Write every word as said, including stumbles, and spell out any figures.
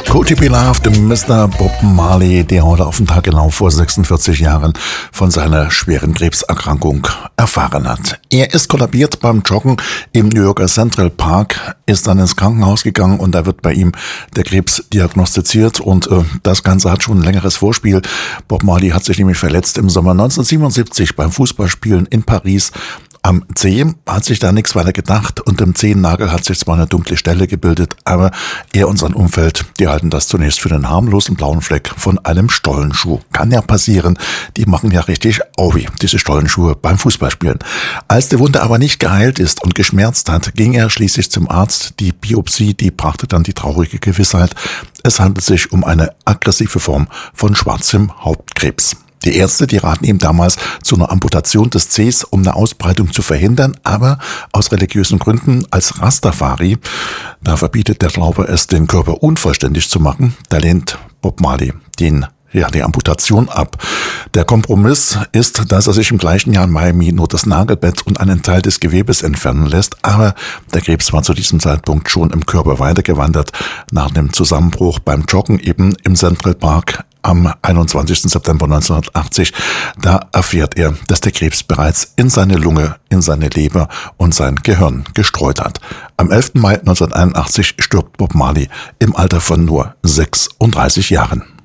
Could You Be Loved, Mister Bob Marley, der heute auf den Tag genau vor sechsundvierzig Jahren von seiner schweren Krebserkrankung erfahren hat. Er ist kollabiert beim Joggen im New Yorker Central Park, ist dann ins Krankenhaus gegangen und da wird bei ihm der Krebs diagnostiziert und äh, das Ganze hat schon ein längeres Vorspiel. Bob Marley hat sich nämlich verletzt im Sommer neunzehnhundertsiebenundsiebzig beim Fußballspielen in Paris. Am Zeh hat sich da nichts weiter gedacht und im Zehennagel hat sich zwar eine dunkle Stelle gebildet, aber er und sein Umfeld, die halten das zunächst für den harmlosen blauen Fleck von einem Stollenschuh. Kann ja passieren, die machen ja richtig Aui, diese Stollenschuhe beim Fußballspielen. Als die Wunde aber nicht geheilt ist und geschmerzt hat, ging er schließlich zum Arzt. Die Biopsie, die brachte dann die traurige Gewissheit, es handelt sich um eine aggressive Form von schwarzem Hauptkrebs. Die Ärzte, die raten ihm damals zu einer Amputation des Zehs, um eine Ausbreitung zu verhindern, aber aus religiösen Gründen als Rastafari, da verbietet der Glaube es, den Körper unvollständig zu machen, da lehnt Bob Marley den Ja, die Amputation ab. Der Kompromiss ist, dass er sich im gleichen Jahr in Miami nur das Nagelbett und einen Teil des Gewebes entfernen lässt, aber der Krebs war zu diesem Zeitpunkt schon im Körper weitergewandert. Nach dem Zusammenbruch beim Joggen eben im Central Park am einundzwanzigsten September neunzehnhundertachtzig, da erfährt er, dass der Krebs bereits in seine Lunge, in seine Leber und sein Gehirn gestreut hat. Am elften Mai neunzehnhunderteinundachtzig stirbt Bob Marley im Alter von nur sechsunddreißig Jahren.